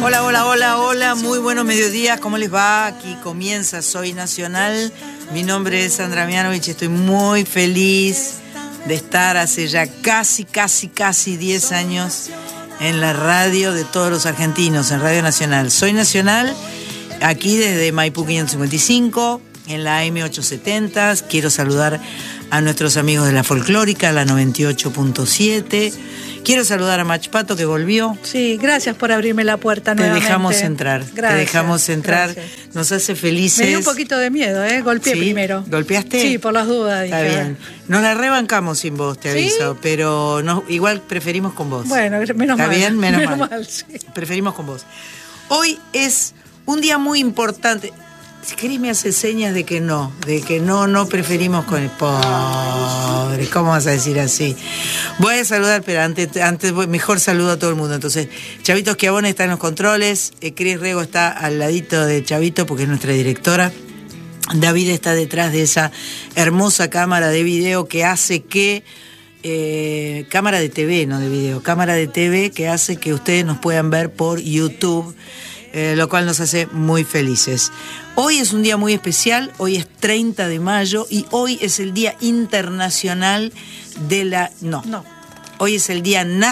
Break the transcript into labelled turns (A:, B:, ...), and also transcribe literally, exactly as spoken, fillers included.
A: Hola, hola, hola, hola, muy buenos mediodías, ¿cómo les va? Aquí comienza Soy Nacional, mi nombre es Sandra Mianovich, estoy muy feliz de estar hace ya casi, casi, casi diez años en la radio de todos los argentinos, en Radio Nacional. Soy Nacional, aquí desde Maipú quinientos cincuenta y cinco, en la A M ochocientos setenta, quiero saludar a nuestros amigos de la Folclórica, la noventa y ocho punto siete. Quiero saludar a Mach Pato, que volvió.
B: Sí, gracias por abrirme la puerta
A: te
B: nuevamente.
A: Te dejamos entrar,
B: gracias,
A: te dejamos entrar.
B: Gracias.
A: Nos hace felices.
B: Me dio un poquito de miedo, ¿eh? Golpeé
A: ¿Sí?
B: primero.
A: ¿Golpeaste?
B: Sí, por las dudas.
A: Está
B: dije,
A: bien. Nos la rebancamos sin vos, te aviso,
B: ¿sí?
A: pero no, igual preferimos con vos.
B: Bueno, menos
A: ¿Está
B: mal.
A: ¿Está bien? Menos,
B: menos
A: mal.
B: mal sí.
A: Preferimos con vos. Hoy es un día muy importante. Si querés me hace señas de que no, de que no, no preferimos con el pobre. ¿Cómo vas a decir así? Voy a saludar, pero antes, antes mejor saludo a todo el mundo. Entonces, Chavito Schiavone está en los controles, eh, Cris Rego está al ladito de Chavito porque es nuestra directora. David está detrás de esa hermosa cámara de video que hace que... Eh, cámara de T V, no de video, cámara de T V que hace que ustedes nos puedan ver por YouTube. Eh, lo cual nos hace muy felices. Hoy es un día muy especial, hoy es treinta de mayo y hoy es el Día Internacional de la... No,
B: no.
A: Hoy es el Día Nacional